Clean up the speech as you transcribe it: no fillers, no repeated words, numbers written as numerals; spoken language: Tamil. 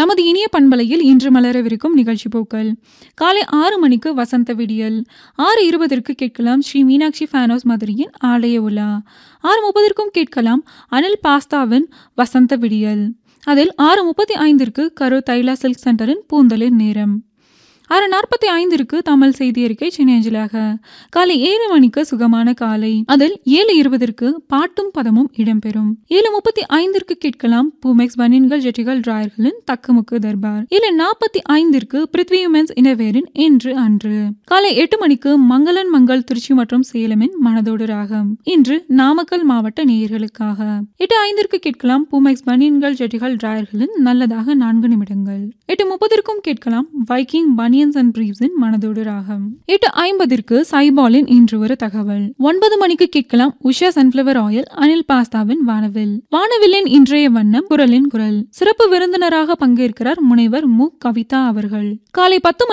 நமது இனிய பண்பலையில் இன்று மலரவிருக்கும் நிகழ்ச்சி போக்கள். காலை 6 மணிக்கு வசந்த விடியல், 6:20 கேட்கலாம் ஸ்ரீ மீனாட்சி ஃபேனோஸ் மதுரையின் ஆலய உலா, 6:30 கேட்கலாம் அனில் பாஸ்தாவின் வசந்த விடியல். அதில் 6:35 கரூர் தைலா சில்க் சென்டரின் பூந்தளிர் நேரம், 6:45 தமிழ் செய்தி அறிக்கை சென்னையஞ்சலாக. காலை 7 மணிக்கு சுகமான காலை, அதில் 7:20 பாட்டும் பதமும் இடம்பெறும். 7:35 கேட்கலாம் பூமெக்ஸ் பனியன்கள் ஜெட்டிகள் டிராயர்களின் தக்குமுக்கு தர்பார். 7:45 பிருத்வி உமென்ஸ் இன்னர்வேரின் இன்று அன்று. காலை 8 மணிக்கு மங்களன் மங்கள் திருச்சி மற்றும் சேலமின் மனதோடு ராகம், இன்று நாமக்கல் மாவட்ட நேயர்களுக்காக. 8:05 கேட்கலாம் பூமெக்ஸ் பனியன்கள் ஜெட்டிகள் டிராயர்களின் நல்லதாக 4 நிமிடங்கள். 8:30 கேட்கலாம் வைக்கிங் பனியன்ஸ் அண்ட் பிரீவ்ஸின் மனதோடு ராகம். 8:50 சைபாலின் இன்று ஒரு தகவல். 9 மணிக்கு கேட்கலாம் உஷா சன்ஃபிளவர் ஆயில் அனில் பாஸ்தாவின் வானவில். வானவில்லின் இன்றைய வண்ணம் குரலின் குரல். சிறப்பு விருந்தினராக பங்கேற்கிறார் முனைவர் மு. கவிதா அவர்கள். காலை 10